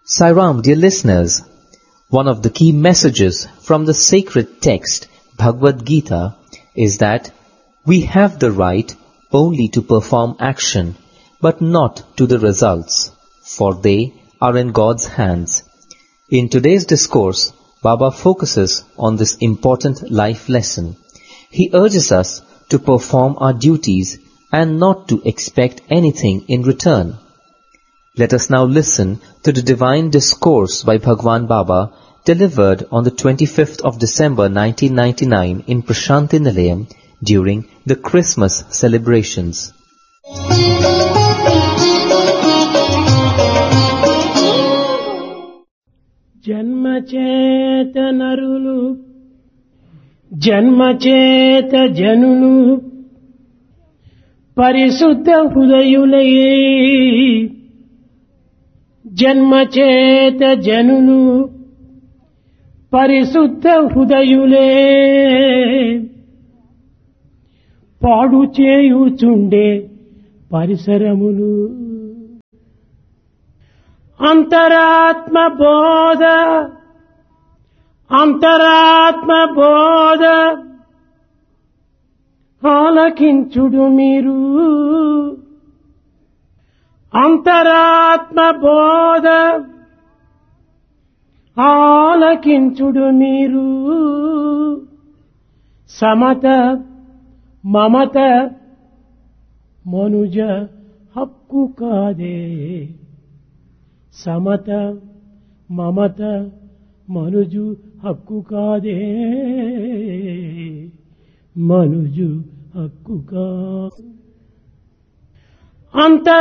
Sai Ram, dear listeners, one of the key messages from the sacred text Bhagavad Gita is that we have the right only to perform action, but not to the results, for they are in God's hands. In today's discourse, Baba focuses on this important life lesson. He urges us to perform our duties and not to expect anything in return. Let us now listen to the divine discourse by Bhagwan Baba delivered on the 25th of December 1999 in Prashanti Nilayam during the Christmas celebrations. జన్మచేత నరులు జన్మచేత జనులు పరిశుద్ధ హృదయులై జన్మచేత జనులు పరిశుద్ధ హృదయులే పాడు చేయుచుండే పరిసరములు అంతరాత్మ బోధ ఆలకించుడు మీరు అంతరాత్మ బోధ ఆలకించుడు మీరు సమత మమత మనుజ హక్కు కాదే సమత మమత మనుజు హక్కు కాదే మనుజు హక్కు కా అంత